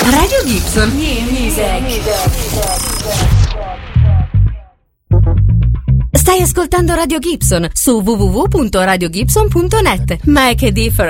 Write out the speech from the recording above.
Radio Gibson. Music. Stai ascoltando Radio Gibson su www.radiogibson.net. Make a difference.